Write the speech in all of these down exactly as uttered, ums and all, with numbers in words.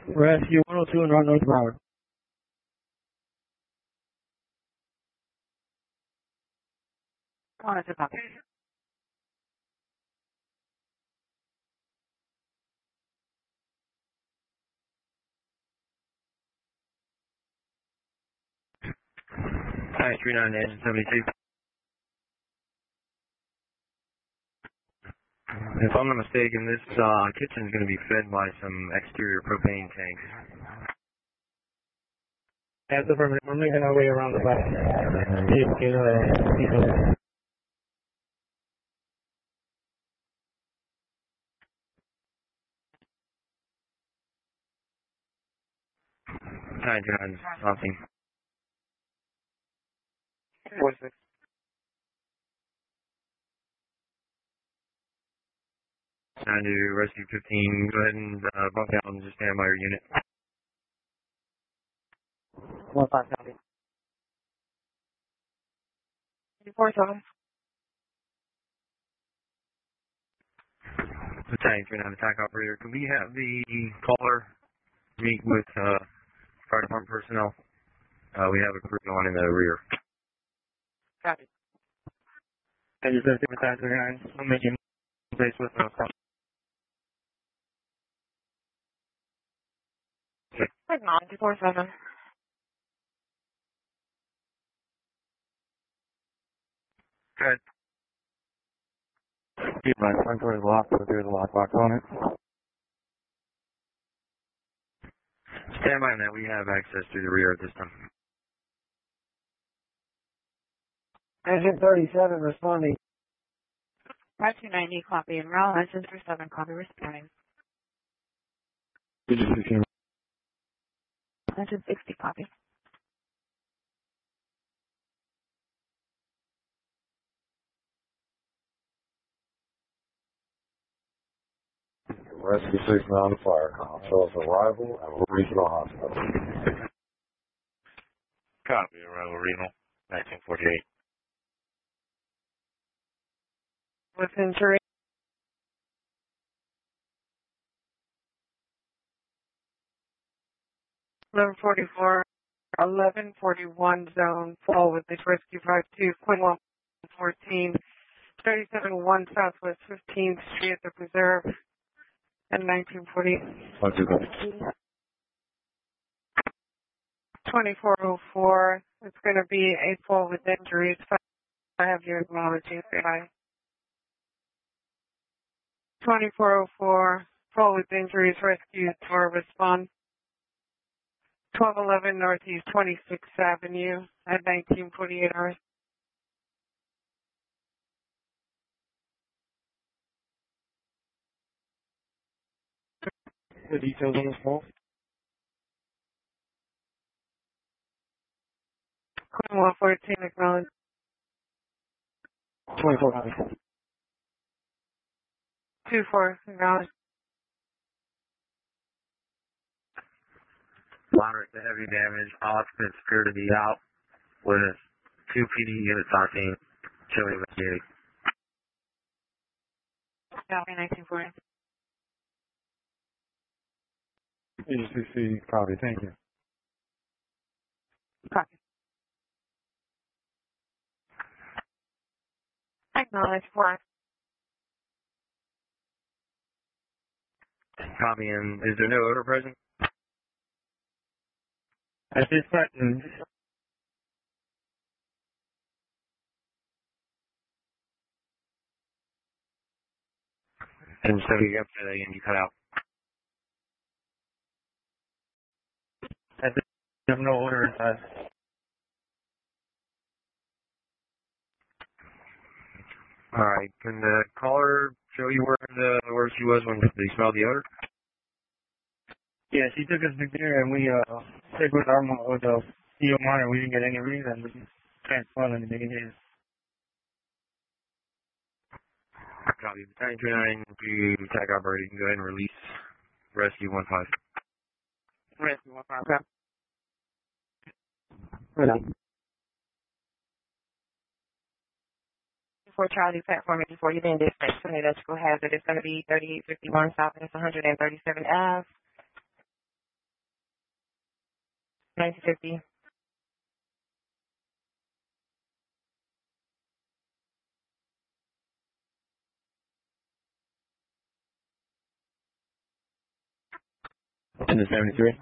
Rescue one oh two and Route North Broward. Oh, that's a copy. nine three nine engine seventy-two. If I'm not mistaken, this uh, kitchen is going to be fed by some exterior propane tanks. That's affirmative. We're making our way around the back. See if we can, uh, see something. nine two nine something. What's it? nine to rescue fifteen. Go ahead and uh, bump out and just stand by your unit. One five copy. Four seven. Battalion three nine attack operator. Can we have the caller meet with uh, fire department personnel? Uh, we have a crew going in the rear. Copy. And you said Battalion three nine. I'm making base with no cross. Technology four seven. Good. Keep my front door is locked, so there's a lockbox on it. Stand by on that. We have access to the rear at this time. Engine thirty-seven responding. five two ninety copy and route. Engine three seven copy responding. Engine sixty copy. Rescue six nine fire call. Show us arrival at Regional Hospital. Copy. Arrival Renal. nineteen forty-eight. With injury. eleven forty-four, eleven forty-one zone, fall with this rescue five two, point one fourteen, thirty-seven one Southwest fifteenth Street at the Preserve, and nineteen forty. twenty-four oh four, it's going to be a fall with injuries. I have your acknowledgement. Bye. twenty-four oh four, fall with injuries, rescue for respond. twelve eleven Northeast twenty-sixth Avenue at nineteen forty-eight hours. The details on this call. one fourteen acknowledged. twenty-four copy. two four acknowledged. Moderate to heavy damage. Occupants appear to be out with two P D units on scene. Chilling investigating. Copy nineteen forty. E C C copy. Thank you. Copy. Acknowledge four. Copy. And is there no odor present? At this button. And so you got to say that again. You cut out. At this, you have no order inside. All right. Can the caller show you where the where she was when they smelled the odor? Yeah, she took us to there and we uh checked with our mo- with the C O monitor. We didn't get any reason. We can't smell anything in here. Copy. Battalion three nine to attack operator. You can go ahead and release rescue one five. Rescue one five. Okay. Right. For Charlie platform before you then dispatch to an electrical hazard, it's going to be thirty-eight fifty-one South and one thirty-seven Ave. nineteen fifty. In the seventy-three.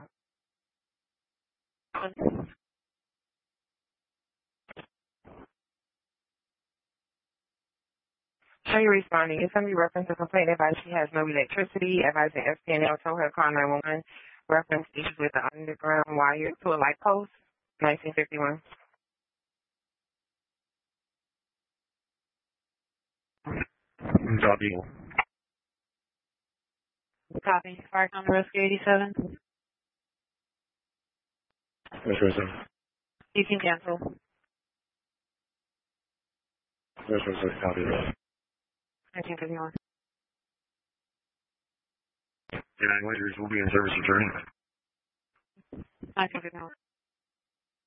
How you responding? It's going to be reference to complaint advice she has no electricity, advising S P N L told her to call nine one one, reference issues with the underground wire to a light post, nineteen fifty-one. Copy. Copy. Fire County Rescue eighty-seven. Where's Rosa? You can cancel. Where's Rosa? Copy. nineteen fifty-one. Yeah, Winters will be in service return. nineteen fifty-one.